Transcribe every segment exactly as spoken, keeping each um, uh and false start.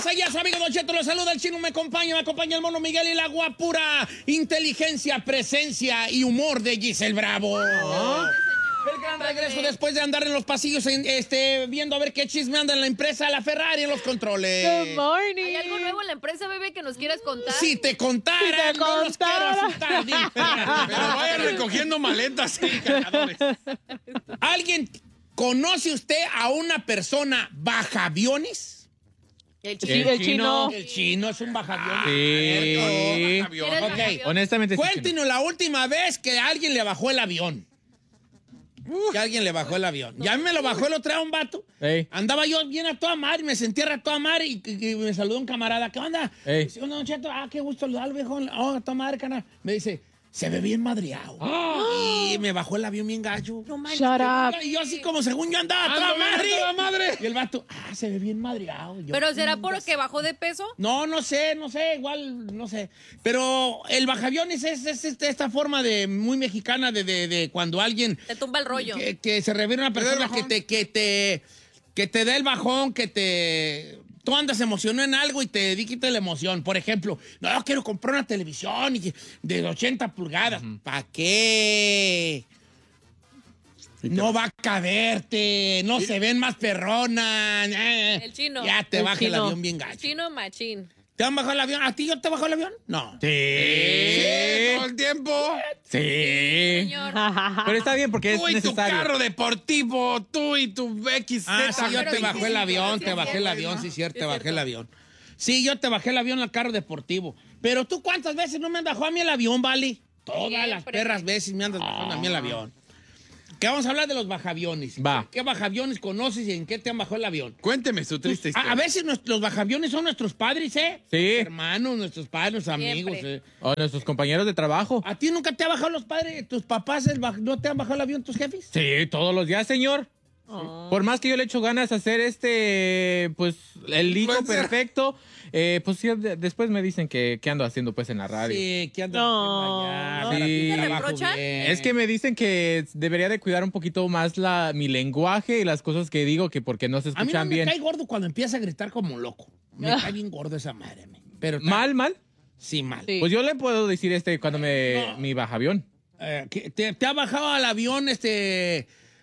allá, su amigo Don Cheto, los saluda, el Chino me acompaña, me acompaña el Mono Miguel y la guapura inteligencia, presencia y humor de Giselle Bravo. Oh. El gran regreso después de andar en los pasillos en, este, viendo a ver qué chisme anda en la empresa, la Ferrari en los controles. Good morning. ¿Hay algo nuevo en la empresa, bebé, que nos quieras contar? Si te contara, si te no los quiero contara. asustar. Pero vayan recogiendo maletas y cargadores. ¿Alguien conoce usted a una persona bajaviones? El Sí, chino. el chino. El chino es un bajaviones. Sí. ¿Quién es Ok. bajavión? Honestamente, sí. Cuéntenos la última vez que alguien le bajó el avión. Que alguien le bajó el avión. Ya me lo bajó el otro día un vato. Ey. Andaba yo bien a toda madre, me sentía a toda madre y, y- y me saludó un camarada. ¿Qué onda? Ey. Dice, "Don Cheto, ah, qué gusto saludarlo, viejo. Oh, a toda madre, cana." Me dice, se ve bien madreado. Y me bajó el avión bien gacho. No manches. Shut up. Y yo así como según yo andaba a toda Ando bien a madre. toda madre. Y el vato, ah, se ve bien madreado. Yo, ¿Pero será "Mm, porque bajó de peso? no, no sé, no sé, igual, no sé. Pero el bajaviones es, es, este- esta forma de muy mexicana de, de, de cuando alguien Te tumba el rollo. que, que se refiere a una da el persona que bajón. te, que te que te da el bajón, que te tú andas emocionado en algo y te quita la emoción. Por ejemplo, no, quiero comprar una televisión y que- de ochenta pulgadas. ¿Para qué? No va a caberte, no se ven más perronas. eh. El chino. Ya te El baja el chino. avión bien gacho. Chino machín. ¿Te han bajado el avión? ¿A ti yo te bajó el avión? No. Sí. Todo el tiempo. Sí. Señor. Pero está bien porque es Tú y tu necesario. carro deportivo, tú y tu X Z. Ah, sí, yo pero te sí, bajé sí, el sí, avión, sí, te es bajé el cierto, avión, ¿no? sí, cierto, Sí, te es bajé cierto. el avión. Sí, yo te bajé el avión al carro deportivo. Pero tú, ¿cuántas veces no me han bajado a mí el avión, Vale? Todas las Siempre. perras veces me andas bajando a mí el avión. ¿Qué vamos a hablar de los bajaviones? Va. ¿Qué bajaviones conoces y en qué te han bajado el avión? Cuénteme su triste A, historia. a veces nues- los bajaviones son nuestros padres, ¿eh? Sí. Hermanos, nuestros padres, nuestros amigos. Siempre. ¿eh? O nuestros compañeros de trabajo. ¿A ti nunca te ha bajado los padres, tus papás, el baj- no te han bajado el avión tus jefes? Sí, todos los días, señor. Por más que yo le echo ganas a hacer este, pues, el hijo Influencer. perfecto, perfecto, eh, pues sí, de- después me dicen que, que ando haciendo pues en la radio. Sí, que andas No. haciendo allá, Sí. para tu ¿Te trabajo reprochan? bien. Es que me dicen que debería de cuidar un poquito más la, mi lenguaje y las cosas que digo, que porque no se A mí no escuchan me bien. cae gordo cuando empieza a gritar como loco. Me cae bien gordo esa madre. me. Pero ¿Mal, mal? Sí, mal. Sí. Pues yo le puedo decir este cuando me No. mi baja avión. Eh, ¿qué- te, te ha bajado al avión este...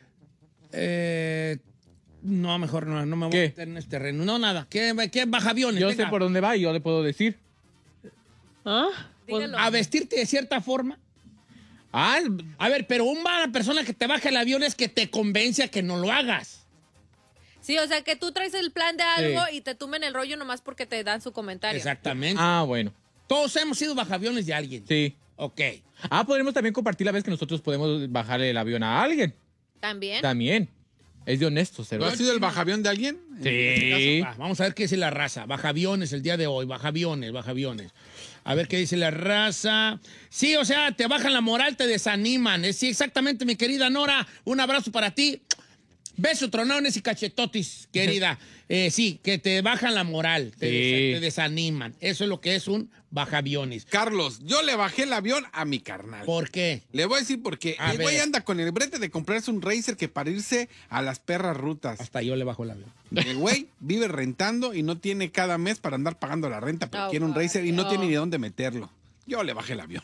Eh, no, mejor no, no me voy ¿Qué? a meter en este terreno. No, nada. ¿Qué, qué baja aviones? Yo Venga. sé por dónde va y yo le puedo decir. ¿Ah? Pues, Dígalo. A vestirte de cierta forma. Ah, A ver, pero una persona que te baja el avión es que te convence a que no lo hagas. Sí, o sea, que tú traes el plan de algo Sí. y te tumben el rollo nomás porque te dan su comentario. Exactamente. ah, bueno. Todos hemos sido bajaviones de alguien. Sí. Ok. Ah, podríamos también compartir la vez que nosotros podemos bajarle el avión a alguien. También. También. Es de honesto, ¿No ¿verdad? ha sido el bajavión de alguien? Sí. Va, vamos a ver qué dice la raza. Bajaviones el día de hoy. Bajaviones, bajaviones. A ver qué dice la raza. Sí, o sea, te bajan la moral, te desaniman. Eh, Sí, exactamente, mi querida Nora. Un abrazo para ti. Beso, tronones y cachetotis, querida. Eh, sí, que te bajan la moral, te, Sí. des- te desaniman. Eso es lo que es un bajaviones. Carlos, yo le bajé el avión a mi carnal. ¿Por qué? Le voy a decir porque A el güey ver. anda con el brete de comprarse un racer que para irse a las perras rutas. Hasta yo le bajo el avión. El güey vive rentando y no tiene cada mes para andar pagando la renta, pero Oh, quiere un God. racer y no Oh. tiene ni dónde meterlo. Yo le bajé el avión.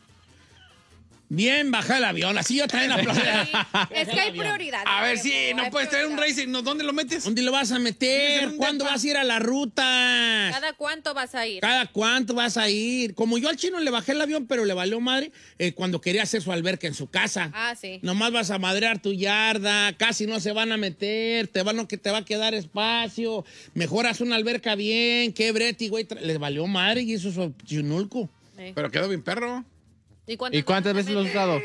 Bien, baja el avión. Así yo también aplaudo. Es que hay prioridades. A ver, sí, Hay no puedes traer un prioridades. racer, ¿no? ¿Dónde lo metes? ¿Dónde lo vas a Vives meter? en un ¿Cuándo depa. vas a ir a la ruta? ¿Cada cuánto vas a ir? ¿Cada cuánto vas a ir? Como yo al chino le bajé el avión, pero le valió madre eh, cuando quería hacer su alberca en su casa. Ah, sí. Nomás vas a madrear tu yarda, casi no se van a meter, te van a, que te va a quedar espacio. Mejor haz una alberca bien, qué breti, güey. tra- Les valió madre y eso es su chinulco. Sí. Pero quedó bien perro. ¿Y cuántas, ¿Y cuántas veces lo has usado?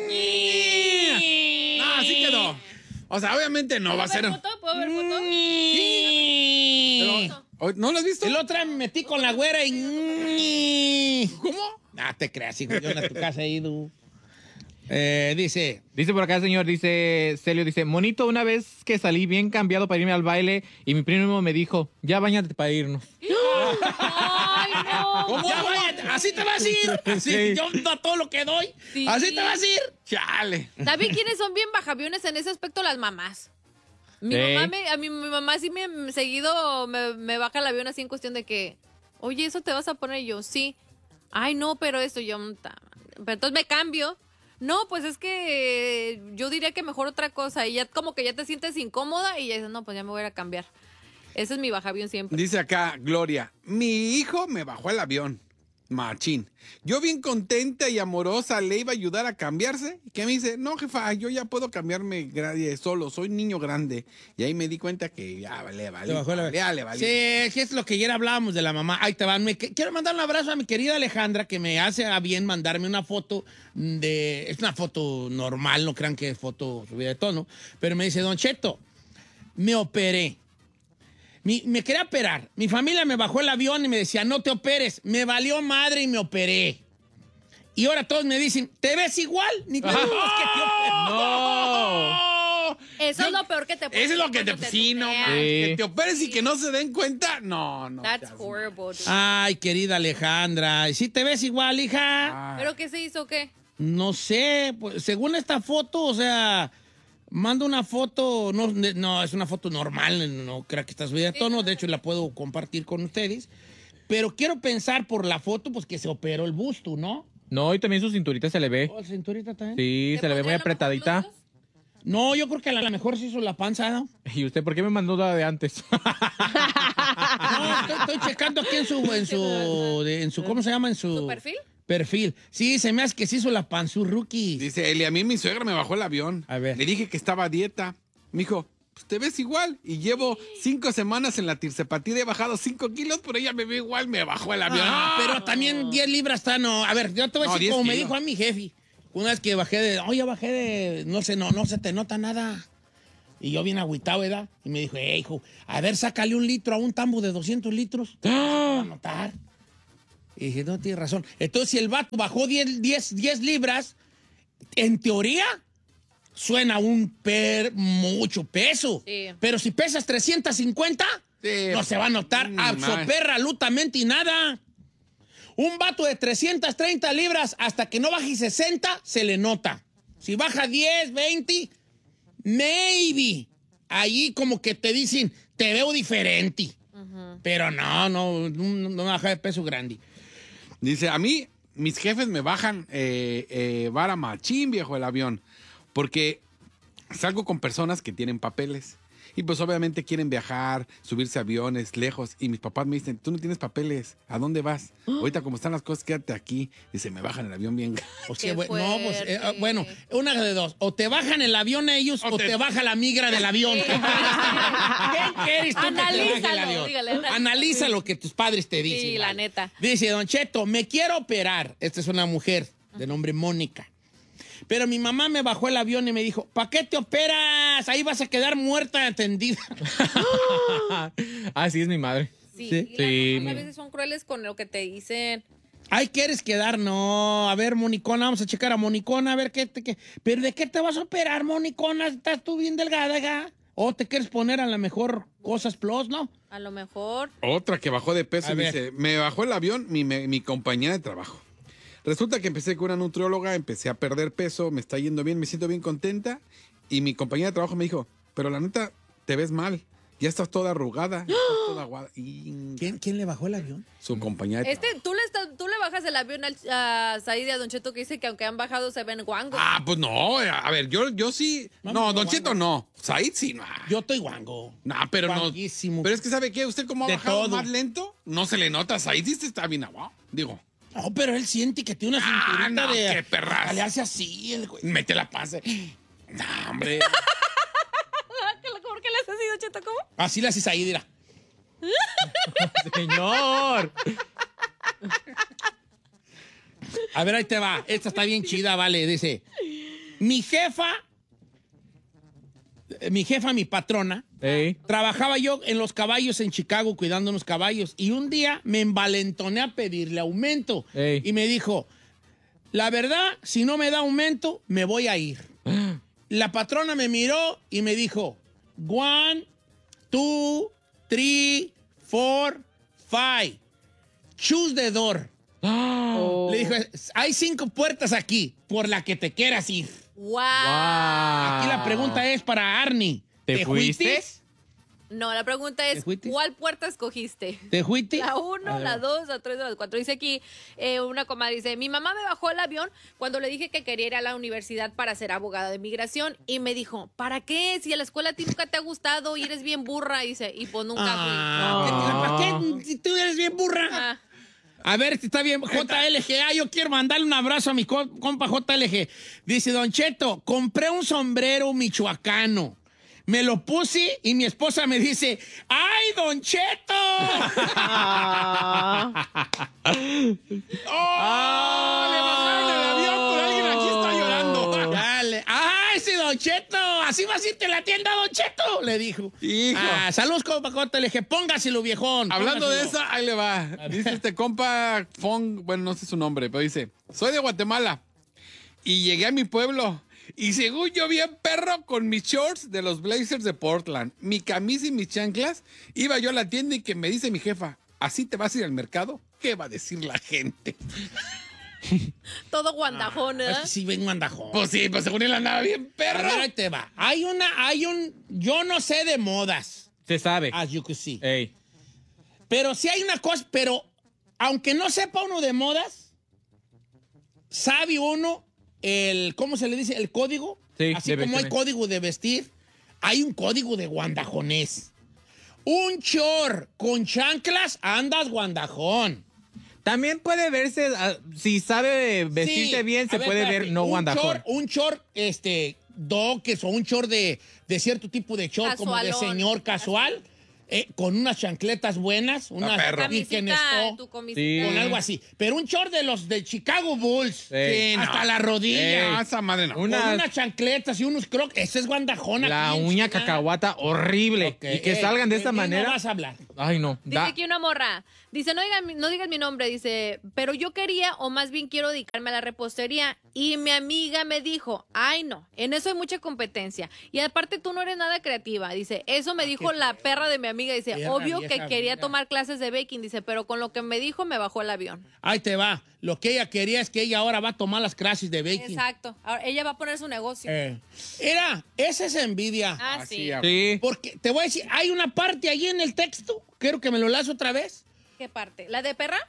No, así quedó. O sea, obviamente no va a ¿Puedo ser. ver foto? ¿Puedo ver foto? Pero, ¿oh, ¿no lo has visto? El otro día me metí con la güera y... ¿Cómo? Ah, te creas, hijo, yo en tu casa he ido. Eh, dice... Dice por acá, señor, dice Celio, dice, monito, una vez que salí bien cambiado para irme al baile y mi primo me dijo, ya bañate para irnos. ¡Ay, no! ¿Cómo? Ya, vaya, ¿así te vas a ir? Así, Sí. yo no todo lo que doy. Sí. ¿Así te vas a ir? Chale. ¿Saben quiénes son bien bajaviones en ese aspecto? Las mamás. Mi Ey. mamá, me, a mi, mi mamá sí me seguido me, me baja el avión así en cuestión de que, oye, ¿eso te vas a poner? Y yo, sí. Ay, no, pero esto yo... mm, ta- Pero entonces me cambio. No, pues es que yo diría que mejor otra cosa. Y ya como que ya te sientes incómoda y ya dices, no, pues ya me voy a ir a cambiar. Ese es mi baja avión siempre. Dice acá, Gloria, mi hijo me bajó el avión. Machín. Yo bien contenta y amorosa le iba a ayudar a cambiarse. Y que me dice, no, jefa, yo ya puedo cambiarme gra- eh, solo, soy niño grande. Y ahí me di cuenta que ya vale, vale. Te bajó la- Ya le vale. Sí, es que es lo que ayer hablábamos de la mamá. Ahí te van. Me- que- quiero mandar un abrazo a mi querida Alejandra, que me hace a bien mandarme una foto de... Es una foto normal, no crean que es foto subida de tono. Pero me dice, Don Cheto, me operé. Mi- me quería operar. Mi familia me bajó el avión y me decía, no te operes. Me valió madre y me operé. Y ahora todos me dicen, ¿te ves igual? Ni te digo que te operé. No. Eso Yo- es lo peor que te puede Eso es lo que te... cuando Sí, no, tunean. man, Sí. que te operes y que no se den cuenta. No, no. That's seas- horrible, dude. Ay, querida Alejandra. ¿Sí te ves igual, hija? Ah. ¿Pero qué se hizo o qué? No sé, pues, según esta foto, o sea, mando una foto, no, ne- no, es una foto normal, no creo que está subida de tono, de hecho la puedo compartir con ustedes, pero quiero pensar por la foto, pues que se operó el busto, ¿no? No, y también su cinturita se le ve. ¿O la cinturita también? Sí, ¿Te se le ve muy pondrían a lo mejor apretadita. los dos? No, yo creo que a lo mejor se hizo la panza, ¿no? ¿Y usted por qué me mandó la de antes? No, estoy, estoy checando aquí en su, en su, de- en su, ¿cómo se llama? En su, ¿Su perfil? Perfil. Sí, se me hace que se hizo la panzurruki. Dice Eli, a mí mi suegra me bajó el avión. A ver. Le dije que estaba a dieta. Me dijo, pues te ves igual. Y llevo cinco semanas en la tirsepatía. He bajado cinco kilos, pero ella me ve igual, me bajó el avión. Ah, pero también diez libras está, no. A ver, yo te voy a No, decir diez como me kilos. dijo a mi jefe. Una vez que bajé de, oye, bajé de, no sé, no, no se te nota nada. Y yo bien agüitado, ¿verdad? Y me dijo, hey, hijo, a ver, sácale un litro a un tambo de doscientos litros. Va a notar. Y dije, no, tienes razón. Entonces, si el vato bajó diez, diez, diez libras, en teoría, suena un per mucho peso. Sí. Pero si pesas trescientos cincuenta, Sí. no se va a notar Mm, absolutamente y nada. Un vato de trescientas treinta libras hasta que no baje sesenta, se le nota. Si baja diez, veinte, maybe. Ahí como que te dicen, te veo diferente. Pero no, no, no, no baja de peso grande. Dice, a mí, mis jefes me bajan eh, eh, vara machín, viejo, el avión. Porque salgo con personas que tienen papeles. Y pues obviamente quieren viajar, subirse a aviones lejos. Y mis papás me dicen, tú no tienes papeles, ¿a dónde vas? Ahorita como están las cosas, quédate aquí. Dice, me bajan el avión bien. O Qué sea, bu- no, pues, eh, fuerte. bueno, una de dos. O te bajan el avión ellos o, O te... te- baja la migra del avión. ¿Qué quieres tú que te baje el Analízalo, avión? dígale, analiza. Analiza lo que tus padres te dicen. Sí, la vale. neta. Dice, Don Cheto, me quiero operar. Esta es una mujer de nombre Mónica. Pero mi mamá me bajó el avión y me dijo, ¿para qué te operas? Ahí vas a quedar muerta atendida. Así es mi madre. Sí, Sí. y las Sí, mamás a mi- veces son crueles con lo que te dicen. Ay, ¿quieres quedar? No. A ver, Monicona, vamos a checar a Monicona, a ver qué te... Qué... ¿Pero de qué te vas a operar, Monicona? ¿Estás tú bien delgada, ga? ¿O te quieres poner a lo mejor cosas plus, no? A lo mejor. Otra que bajó de peso A y ver. dice, me bajó el avión mi, me- mi compañera de trabajo. Resulta que empecé con una nutrióloga, empecé a perder peso, me está yendo bien, me siento bien contenta. Y mi compañera de trabajo me dijo, pero la neta, te ves mal. Ya estás toda arrugada, ya estás toda aguada. Y ¿Quién, quién le bajó el avión? su compañera de Este, trabajo. tú le, estás- tú le bajas el avión al, a Said y a Don Cheto que dice que aunque han bajado se ven guangos. Ah, pues no, a ver, yo, yo sí. No, No, no, Don no, Cheto no. Said sí, no. Yo estoy guango. No, pero no. Guanguísimo. Pero es que, ¿sabe qué? Usted como ha De bajado todo. más lento, no se le nota. Said sí está bien aguado. Digo, No, pero él siente que tiene una Ah, cinturita no, de... qué perrazo. Le hace así el güey. mete la pase. No, hombre. ¿Por qué le haces así, Don Cheto? ¿Cómo? Así le haces ahí, dirá. Señor. A ver, ahí te va. Esta está bien chida, vale. Dice, mi jefa, eh, mi jefa, mi patrona, Ey. trabajaba yo en los caballos en Chicago cuidando unos caballos y un día me envalentoné a pedirle aumento Ey. y me dijo, la verdad, si no me da aumento, me voy a ir. La patrona me miró y me dijo, one, two, three, four, five. Choose the door. Oh. Le dijo, hay cinco puertas aquí por la que te quieras ir. ¡Wow! Aquí la pregunta es para Arnie. ¿Te fuiste? No, la pregunta es, ¿Te fuiste? ¿cuál puerta escogiste? ¿Te fuiste? La uno, la dos, la tres, la cuatro. Dice aquí, eh, una comadre dice, mi mamá me bajó el avión cuando le dije que quería ir a la universidad para ser abogada de migración y me dijo, ¿para qué? Si a la escuela a ti nunca te ha gustado y eres bien burra, dice, y pues nunca Ah, ¿qué- ¿Para qué? Si tú eres bien burra. fui. Ah, A ver si está bien. J L G. Ah, yo quiero mandarle un abrazo a mi co- compa J L G. Dice, Don Cheto, compré un sombrero michoacano. Me lo puse y mi esposa me dice, ¡ay, Don Cheto! ¡Oh! Le bajaron el avión, pero alguien aquí está llorando. Dale. ¡Ay, sí, Don Cheto! ¿Así vas a irte a la tienda, Don Cheto? Le dijo. Hijo. Ah, saludos, compa J L G. Póngaselo, viejón. Hablando de póngaselo. esa, ahí le va. Dice este compa Fong, bueno, no sé su nombre, pero dice, soy de Guatemala y llegué a mi pueblo y según yo bien perro con mis shorts de los Blazers de Portland, mi camisa y mis chanclas, iba yo a la tienda y que me dice mi jefa, ¿así te vas a ir al mercado? ¿Qué va a decir la gente? todo guandajón, Es ¿verdad? que sí, vengo andajón. Pues sí, pues según él andaba bien A perro. ver, ahí te va. Hay una, hay un, yo no sé de modas, Se sabe. as you can see. Ey. Pero sí hay una cosa, pero aunque no sepa uno de modas, sabe uno el, ¿cómo se le dice? El código. Sí, Así de como hay vestir. código de vestir, hay un código de guandajonés. Un short con chanclas, andas guandajón. También puede verse, ah, si sabe vestirse Sí, bien, se a ver, puede espérate, ver no un guandajón. short, un short, este, doques o un short de, de cierto tipo de short, como de Casualón. señor casual, eh, con unas chancletas buenas, unas perro. Birkenstock, Camisita, tu camisita. Sí. con algo así. Pero un short de los de Chicago Bulls, Sí, hasta no. la rodilla, Ah, esa madre no. Una- con unas chancletas y unos crocs. Ese es guandajón La aquí en uña China. cacahuata horrible. Ok, Y que ey, salgan de de esta mí manera. No vas a hablar. Ay, no. Dice Da- aquí una morra. Dice, no digan, mi- no digas mi nombre. Dice, pero yo quería, o más bien quiero dedicarme a la repostería. Y mi amiga me dijo, ay, no, en eso hay mucha competencia. Y aparte tú no eres nada creativa. Dice, eso me dijo la perra de mi amiga. Dice, Perra obvio que vieja, quería mira. tomar clases de baking. Dice, pero con lo que me dijo me bajó el avión. Ahí te va. Lo que ella quería es que ella ahora va a tomar las clases de baking. Exacto. Ahora, ella va a poner su negocio. Eh, Era, esa es envidia. ah, Así, sí. ah. Sí. Porque te voy a decir, hay una parte ahí en el texto, quiero que me lo leas otra vez. ¿Qué parte? ¿La de perra?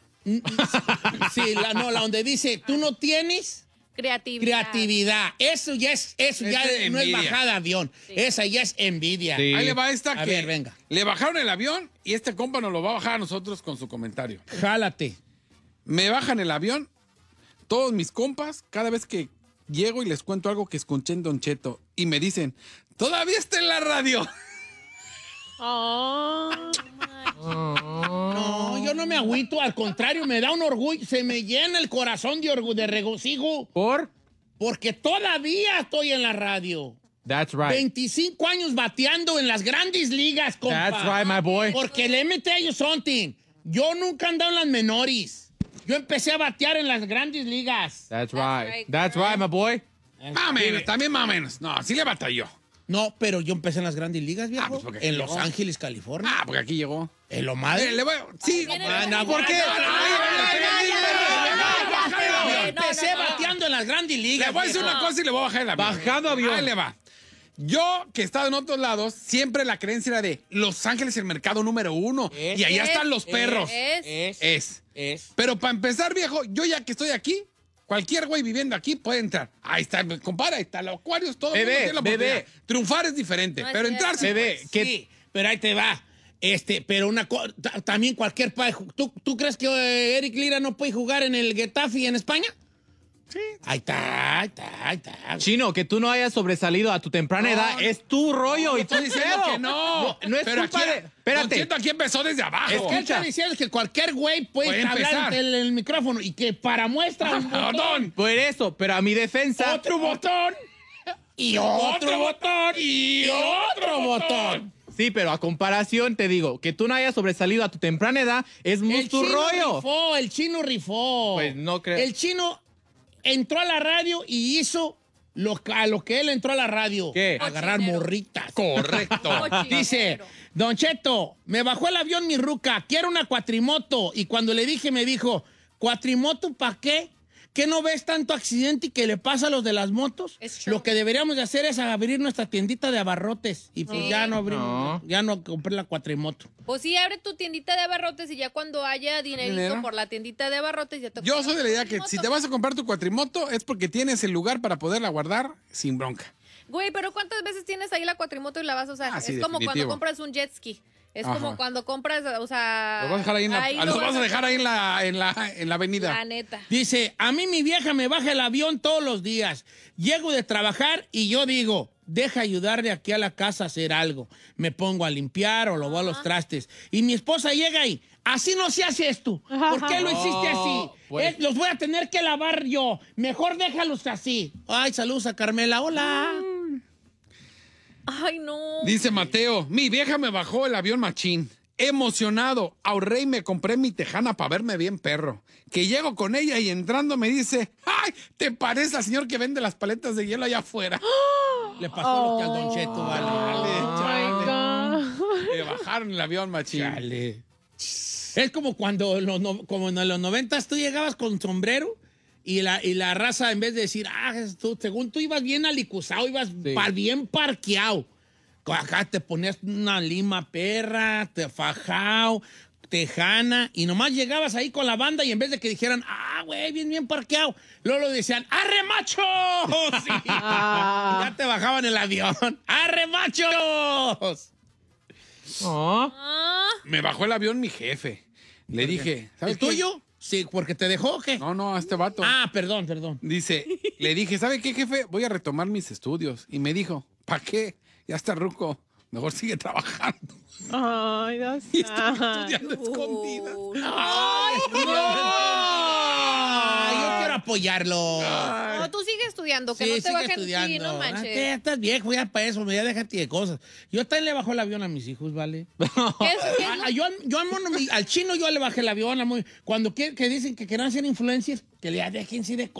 Sí, la, no, la donde dice, tú no tienes Creatividad. creatividad. Eso ya es, eso ya Es de no es envidia. bajada de avión. Esa ya es envidia. Sí. Ahí le va esta A que ver, venga. le bajaron el avión y este compa nos lo va a bajar a nosotros con su comentario. Jálate. Me bajan el avión, todos mis compas, cada vez que llego y les cuento algo que escuché en Don Cheto y me dicen, todavía está en la radio. Oh. No, yo no me agüito, al contrario, me da un orgullo, se me llena el corazón de orgullo, de regocijo, ¿Por? porque todavía estoy en la radio. That's right. veinticinco años bateando en las grandes ligas, compa. That's right, my boy. Porque le mete a ellos something. Yo nunca he andado en las menores. Yo empecé a batear en las grandes ligas. That's That's right. right, That's girl. right, my boy. Más o menos, también más o menos. No, sí le batalló. No, pero yo empecé en las grandes ligas, viejo. Ah, pues porque aquí en Los llegó. Ángeles, California. Ah, porque aquí llegó. En lo Eh, madre. le voy- sí. Viene Ah, el- no, ¿Por qué? no, no, Ay, no, ay, no, ay, no, ay, no, ay, no, ay, no, ay, Yo ay, empecé no, no. bateando en las grandes ligas. Le voy a decir viejo. una cosa y le voy a bajar el avión. Bajando avión. Ahí le va. Yo, que he estado en otros lados, siempre la creencia era de Los Ángeles, el mercado número uno. Es, y allá es, están los perros. Es. Es, Es. es. Pero para empezar, viejo, yo ya que estoy aquí, cualquier güey viviendo aquí puede entrar. Ahí está, compadre, ahí está los acuarios, todo el Bebé, mundo tiene la bebé. oportunidad. Triunfar es diferente, No es pero cierto. entrar sí. Bebé, puedes. ¿qué- Sí, pero ahí te va. Este, pero una co- ta- también cualquier pa- ¿Tú, ¿Tú crees que eh, Eric Lira no puede jugar en el Getafe en España? Sí. Ahí está, ahí está, ahí está. Chino, que tú no hayas sobresalido a tu temprana No, edad no. es tu rollo No, y estoy tu diciendo pedo. que no. No, no es pero culpa aquí, de... Don Espérate. Cheto aquí empezó desde abajo. Es que está diciendo que cualquier güey puede, Puede hablar empezar. en el, el micrófono y que para muestra un botón, Botón. Por eso, pero a mi defensa... otro botón y otro botón y otro botón. Sí, pero a comparación te digo, que tú no hayas sobresalido a tu temprana edad es muy El tu chino rollo. rifó, el chino rifó. Pues no creo. El chino entró a la radio y hizo lo, a lo que él entró a la radio. ¿Qué? Agarrar Cochinero. morritas. Correcto. Cochinero. Dice, Don Cheto, me bajó el avión mi ruca, quiero una cuatrimoto. Y cuando le dije, me dijo, ¿cuatrimoto para qué? ¿Qué no ves tanto accidente y que le pasa a los de las motos? Es true. Lo que deberíamos de hacer es abrir nuestra tiendita de abarrotes. Y pues Sí. ya no abrimos, No. ya no compré la cuatrimoto. Pues sí, abre tu tiendita de abarrotes y ya cuando haya dinerito ¿Dinero? por la tiendita de abarrotes ya te Yo compras soy de la idea tu que moto. si te vas a comprar tu cuatrimoto es porque tienes el lugar para poderla guardar sin bronca. Güey, pero ¿cuántas veces tienes ahí la cuatrimoto y la vas a usar? Ah, sí, es como cuando definitivo. compras un jet ski. Es Ajá. como cuando compras, o sea... Los vas a dejar ahí en la, ahí ah, lo los vas a dejar ahí en la, en la, en la avenida. La neta. Dice, a mí mi vieja me baja el avión todos los días. Llego de trabajar y yo digo, deja ayudarle aquí a la casa a hacer algo. Me pongo a limpiar o lo voy a los trastes. Y mi esposa llega y, así no se hace esto. ¿Por qué lo hiciste así? pues. Eh, los voy a tener que lavar yo. Mejor déjalos así. Ay, saludos a Carmela. Hola. Ay, no. Dice Mateo, mi vieja me bajó el avión machín. Emocionado, ahorré y me compré mi tejana para verme bien perro. Que llego con ella y entrando me dice, ¡ay! ¿Te parece al señor que vende las paletas de hielo allá afuera? Le pasó lo que al Don Cheto, vale. Oh my God. Me bajaron el avión machín. Chale. Es como cuando en los no- como en los noventas tú llegabas con sombrero y la, y la raza, en vez de decir, ah, tú, según tú ibas bien alicuzado, ibas pa- bien parqueado. Acá te ponías una lima perra, te fajao, tejana, y nomás llegabas ahí con la banda y en vez de que dijeran, ah, güey, bien, bien parqueado, luego lo decían, ¡arre, macho! Sí. Y ya te bajaban el avión. ¡Arre, machos! Oh. Ah, Me bajó el avión mi jefe. Le dije, ¿sabes ¿El qué? tuyo? Sí, porque te dejó, ¿o qué? No, no, a este vato. Ah, perdón, perdón. Dice, le dije, ¿sabe qué, jefe? Voy a retomar mis estudios. Y me dijo, ¿para qué? Ya está ruco. Mejor sigue trabajando. Ay, that's Y estoy sad. estudiando escondidas. uh, ¡Ay, yo quiero apoyarlo. no, tú sigues estudiando, que Sí, no te sigue bajen. estudiando. Sí, no Ah, manches. ya estás viejo, ya para eso, ya déjate de cosas. Yo también le bajo el avión a mis hijos, ¿vale? ¿Qué es- qué es Ah, lo- yo, yo al, mono- al chino yo le bajé el avión. a muy- Cuando que, que dicen que quieren ser influencers, que le dejen de